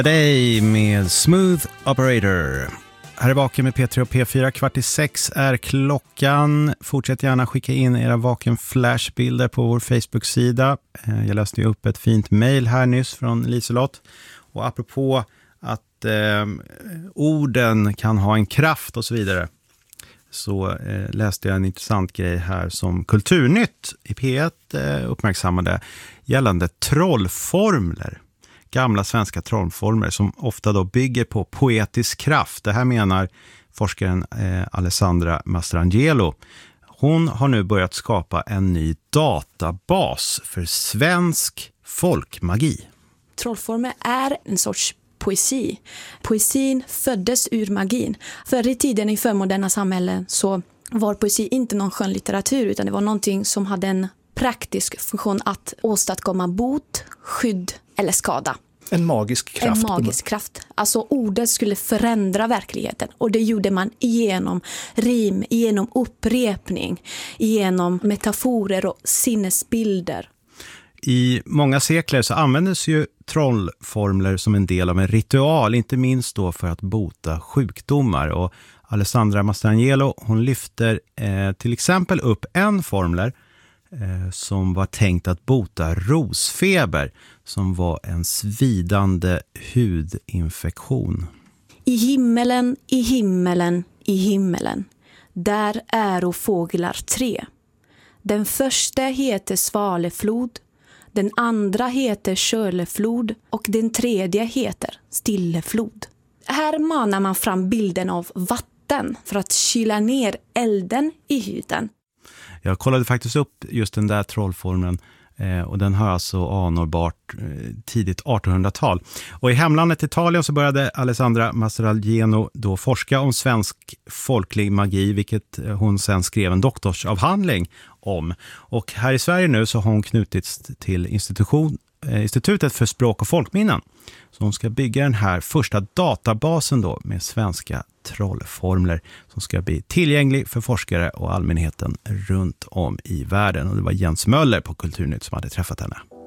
Dig med Smooth Operator. Här är Vaken med P3 och P4. 5:45 är klockan. Fortsätt gärna skicka in era Vaken flashbilder på vår Facebook-sida. Jag läste ju upp ett fint mejl här nyss från Liselott. Och apropå att orden kan ha en kraft och så vidare, så läste jag en intressant grej här som Kulturnytt i P1 uppmärksammade gällande trollformler. Gamla svenska trollformler som ofta då bygger på poetisk kraft. Det här menar forskaren Alessandra Mastrangelo. Hon har nu börjat skapa en ny databas för svensk folkmagi. Trollformler är en sorts poesi. Poesin föddes ur magin. Förr i tiden i förmoderna samhällen så var poesi inte någon skönlitteratur, utan det var någonting som hade en praktisk funktion att åstadkomma bot, skydd eller skada. En magisk kraft. En magisk kraft. Alltså ordet skulle förändra verkligheten. Och det gjorde man genom rim, genom upprepning, genom metaforer och sinnesbilder. I många sekler så användes ju trollformler som en del av en ritual, inte minst då för att bota sjukdomar. Och Alessandra Mastrangelo, hon lyfter till exempel upp en formler som var tänkt att bota rosfeber, som var en svidande hudinfektion. I himmelen, i himmelen, i himmelen, där är fåglar 3. Den första heter Svaleflod, den andra heter Köleflod och den tredje heter Stilleflod. Här manar man fram bilden av vatten för att kyla ner elden i huden. Jag kollade faktiskt upp just den där trollformeln och den har alltså anordbart tidigt 1800-tal. Och i hemlandet Italien så började Alessandra Mastrangelo då forska om svensk folklig magi, vilket hon sen skrev en doktorsavhandling om. Och här i Sverige nu så har hon knutits till Institutet för språk och folkminnen. Så hon ska bygga den här första databasen då med svenska trollformler som ska bli tillgänglig för forskare och allmänheten runt om i världen. Och det var Jens Möller på Kulturnytt som hade träffat henne.